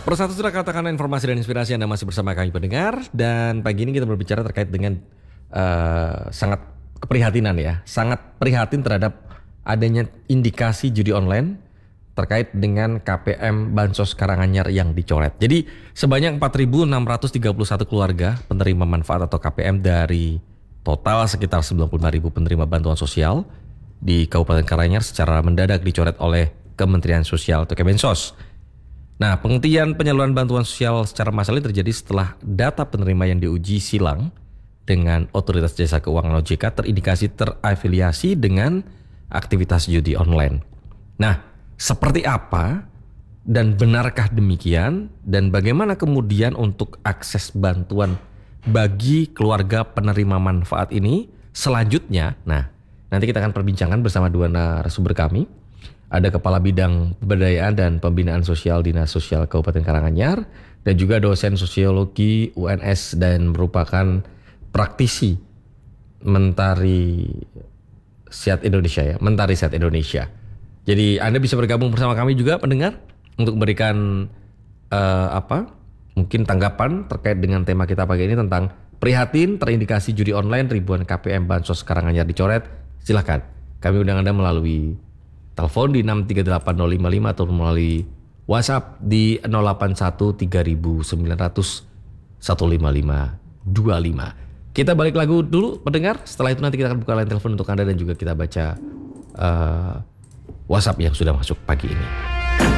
Persatu sudah katakan informasi dan inspirasi Anda masih bersama kami pendengar. Dan pagi ini kita berbicara terkait dengan sangat keprihatinan ya. Sangat prihatin terhadap adanya indikasi judi online terkait dengan KPM Bansos Karanganyar yang dicoret. Jadi sebanyak 4.631 keluarga penerima manfaat atau KPM dari total sekitar 95.000 penerima bantuan sosial di Kabupaten Karanganyar secara mendadak dicoret oleh Kementerian Sosial atau Kemensos. Nah, penghentian penyaluran bantuan sosial secara massal ini terjadi setelah data penerima yang diuji silang dengan Otoritas Jasa Keuangan OJK terindikasi terafiliasi dengan aktivitas judi online. Nah, seperti apa dan benarkah demikian dan bagaimana kemudian untuk akses bantuan bagi keluarga penerima manfaat ini selanjutnya? Nah, nanti kita akan perbincangkan bersama dua narasumber kami. Ada Kepala Bidang Pemberdayaan dan Pembinaan Sosial Dinas Sosial Kabupaten Karanganyar dan juga dosen sosiologi UNS dan merupakan praktisi Mentari Sehat Indonesia ya, Mentari Sehat Indonesia. Jadi Anda bisa bergabung bersama kami juga pendengar untuk memberikan mungkin tanggapan terkait dengan tema kita pagi ini tentang prihatin terindikasi judi online ribuan KPM Bansos Karanganyar dicoret. Silakan kami undang Anda melalui telepon di 638 055 atau melalui WhatsApp di 081 3900 15525. Kita balik lagu dulu pendengar. Setelah itu nanti kita akan buka line telepon untuk Anda dan juga kita baca WhatsApp yang sudah masuk pagi ini.